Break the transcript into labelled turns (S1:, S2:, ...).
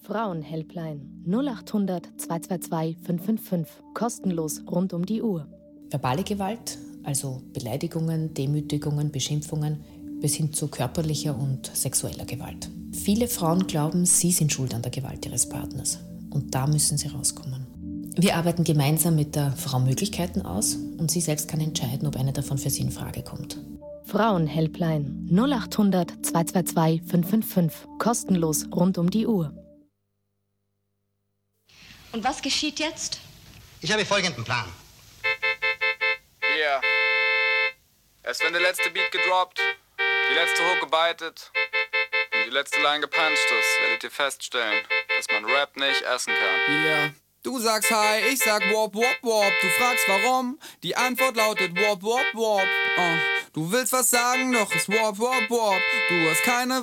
S1: Frauenhelpline 0800 222 555. Kostenlos rund um die Uhr.
S2: Verbale Gewalt, also Beleidigungen, Demütigungen, Beschimpfungen, bis hin zu körperlicher und sexueller Gewalt. Viele Frauen glauben, sie sind schuld an der Gewalt ihres Partners. Und da müssen sie rauskommen. Wir arbeiten gemeinsam mit der Frau Möglichkeiten aus und sie selbst kann entscheiden, ob eine davon für sie in Frage kommt.
S1: Frauenhelpline 0800 222 555. Kostenlos rund um die Uhr.
S3: Und was geschieht jetzt?
S4: Ich habe folgenden Plan.
S5: Hier. Erst wenn der letzte Beat gedroppt, die letzte Hook gebeitet und die letzte Line gepuncht ist, werdet ihr feststellen, dass man Rap nicht essen kann.
S6: Yeah. Du sagst Hi, ich sag Wop, Wop, Wop. Du fragst warum, die Antwort lautet Wop, Wop, Wop. Du willst was sagen, doch ist Wop, Wop, Wop. Du hast keine